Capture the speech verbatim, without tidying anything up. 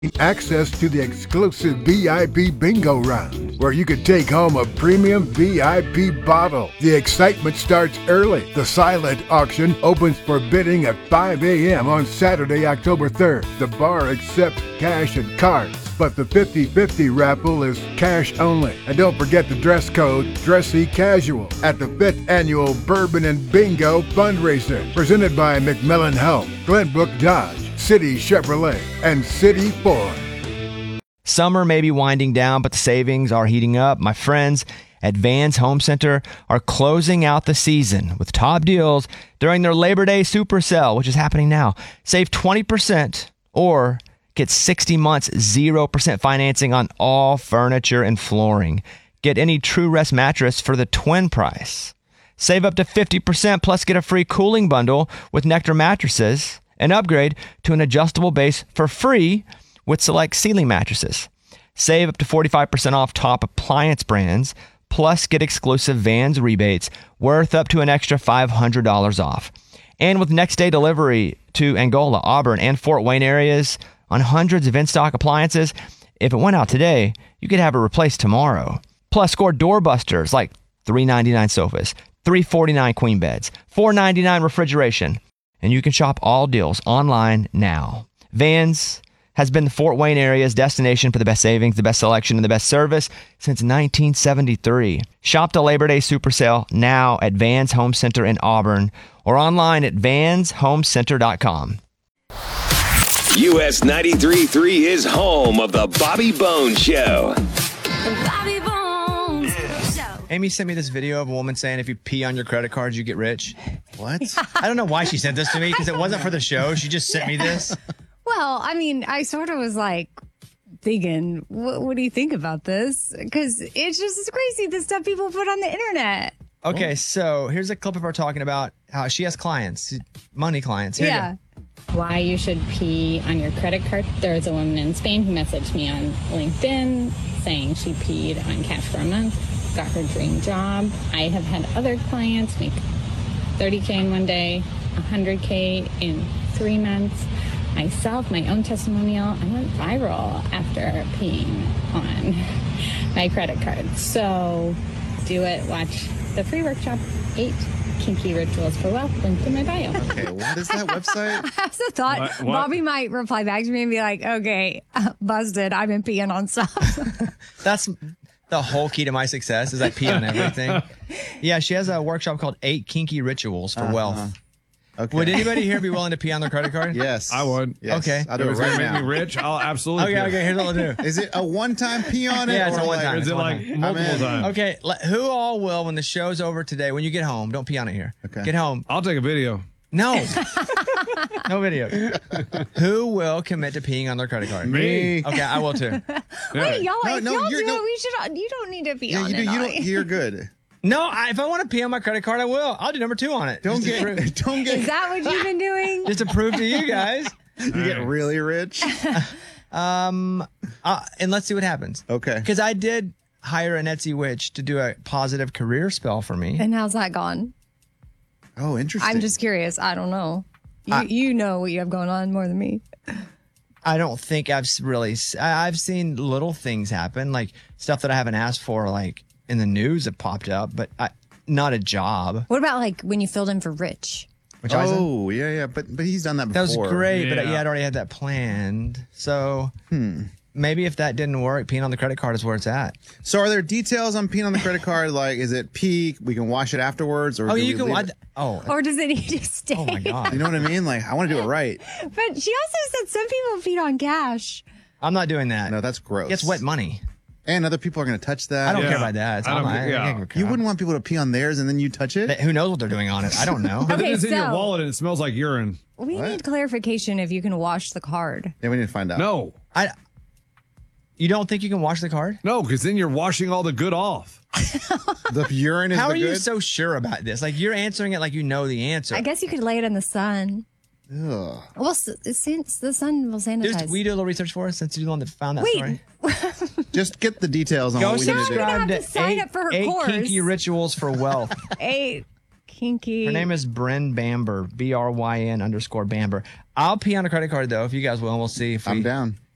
access to the exclusive V I P bingo round, where you could take home a premium V I P bottle. The excitement starts early. The silent auction opens for bidding at five a.m. on Saturday, October third. The bar accepts cash and cards, but the fifty-fifty raffle is cash only. And don't forget the dress code, dressy casual, at the fifth annual Bourbon and Bingo fundraiser, presented by McMillan Health, Glenbrook Dodge, City Chevrolet, and City Ford. Summer may be winding down, but the savings are heating up. My friends at Vans Home Center are closing out the season with top deals during their Labor Day Super Sale, which is happening now. Save twenty percent or get sixty months, zero percent financing on all furniture and flooring. Get any True Rest mattress for the twin price. Save up to fifty percent plus get a free cooling bundle with Nectar mattresses. And upgrade to an adjustable base for free with select ceiling mattresses. Save up to forty-five percent off top appliance brands, plus get exclusive Vans rebates worth up to an extra five hundred dollars off. And with next day delivery to Angola, Auburn, and Fort Wayne areas on hundreds of in-stock appliances, if it went out today, you could have it replaced tomorrow. Plus, score doorbusters like three ninety-nine sofas, three forty-nine queen beds, four ninety-nine refrigeration. And you can shop all deals online now. Vans has been the Fort Wayne area's destination for the best savings, the best selection, and the best service since nineteen seventy-three. Shop the Labor Day Super Sale now at Vans Home Center in Auburn or online at vans home center dot com. U S ninety-three point three is home of the Bobby Bones Show. The Bobby Bones Show. Amy sent me this video of a woman saying if you pee on your credit cards, you get rich. What? I don't know why she sent this to me because it wasn't for the show. She just sent me this. Well, I mean, I sort of was like thinking, what, what do you think about this? Because it's just it's crazy the stuff people put on the internet. Okay, so here's a clip of her talking about how she has clients, money clients. Here yeah. you Why you should pee on your credit card. There was a woman in Spain who messaged me on LinkedIn saying she peed on cash for a month, got her dream job. I have had other clients make thirty K in one day, one hundred K in three months. Myself, my own testimonial, I went viral after peeing on my credit card. So do it. Watch the free workshop, eight kinky rituals for wealth, linked in my bio. Okay, what is that website? I also thought What- what? Bobby might reply back to me and be like, okay, uh, busted. I've been peeing on stuff. That's the whole key to my success is I pee on everything. Yeah, she has a workshop called Eight Kinky Rituals for Uh-huh. Wealth. Okay. Would anybody here be willing to pee on their credit card? Yes. I would. Yes. Okay. I'll do If it it's right going to make now. me rich, I'll absolutely Okay, pee. okay, here's what we'll do. Is it a one-time pee on it? Yeah, it's or a like- one-time. Is it like I'm multiple in. times? Okay, let- who all will, when the show's over today, when you get home, don't pee on it here. Okay. Get home. I'll take a video. No. No video. Who will commit to peeing on their credit card? Me. Okay, I will too. Wait, y'all, No, if no, y'all you're- do no. it, we should. You don't need to pee Yeah, on you do. it. You all don't. right? You're good. No, I, if I want to pee on my credit card, I will. I'll do number two on it. Don't Just to prove- get. Don't Is get. that what you've been doing? just to prove to you guys. You get really rich. Um, uh, and let's see what happens. Okay. Because I did hire an Etsy witch to do a positive career spell for me. And how's that gone? Oh, interesting. I'm just curious. I don't know. You, I- you know what you have going on more than me. I don't think I've s- really. s- I- I've seen little things happen, like stuff that I haven't asked for, like in the news have popped up, but I, not a job. What about like when you filled in for Rich? Which I was in. Oh, yeah, yeah. But but he's done that That before. was great, but Yeah. yeah, I'd already had that planned. So maybe if that didn't work, peeing on the credit card is where it's at. So are there details on peeing on the credit card? Like, is it peak? We can wash it afterwards, or Oh, do you we can. leave I, it? oh, Or does it need to stay? oh my god! You know what I mean? Like, I want to do it right. But she also said some people feed on cash. I'm not doing that. No, that's gross. It's wet money. And other people are going to touch that. I don't Yeah. care about that. It's I all don't- my, yeah. I can't give a crap. You wouldn't want people to pee on theirs and then you touch it? Who knows what they're doing on it? I don't know. But then Okay, it's in your so- wallet and it smells like urine. We What? need clarification if you can wash the card. Yeah, we need to find out. No. I. You don't think you can wash the card? No, because then you're washing all the good off. The urine is How the are you good? so sure about this? Like you're answering it like you know the answer. I guess you could lay it in the sun. Ugh. Well, s- since the sun will sanitize. Just, will you do a little research for us since you're the one that found that Wait, story? Just get the details on Go what we need to do. subscribe have to, to sign eight, up for her eight course. kinky rituals for wealth. eight kinky. Her name is Bryn Bamber, B R Y N underscore Bamber. I'll pee on a credit card though, if you guys will, and we'll see if we. I'm down.